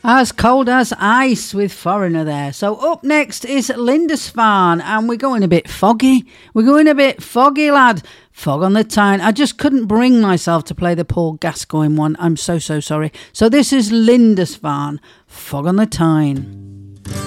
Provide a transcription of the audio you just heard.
As Cold as Ice with Foreigner there. So up next is Lindisfarne, and we're going a bit foggy. We're going a bit foggy, lad. Fog on the Tyne. I just couldn't bring myself to play the Paul Gascoigne one. I'm so sorry. So this is Lindisfarne, Fog on the Tyne.